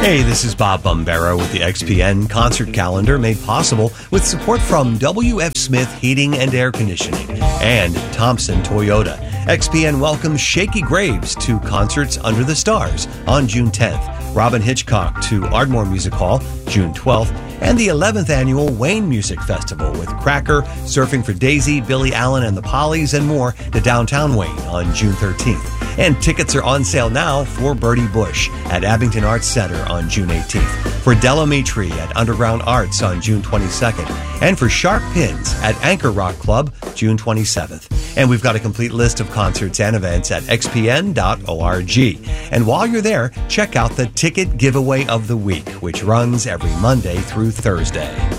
Hey, this is Bob Bombera with the XPN concert calendar, made possible with support from WF Smith Heating and Air Conditioning and Thompson Toyota. XPN welcomes Shakey Graves to Concerts Under the Stars on June 10th, Robin Hitchcock to Ardmore Music Hall June 12th, and the 11th annual Wayne Music Festival with Cracker, Surfing for Daisy, Billy Allen and the Pollies, and more to downtown Wayne on June 13th. And tickets are on sale now for Bertie Bush at Abington Arts Center on June 18th, for Delamitri at Underground Arts on June 22nd, and for Sharp Pins at Anchor Rock Club June 27th. And we've got a complete list of concerts and events at xpn.org. And while you're there, check out the Ticket Giveaway of the Week, which runs every Monday through Thursday.